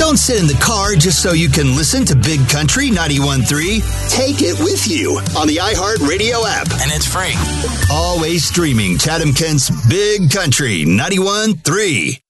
Don't sit in the car just so you can listen to Big Country 91.3. Take it with you on the iHeartRadio app. And it's free. Always streaming Chatham Kent's Big Country 91.3.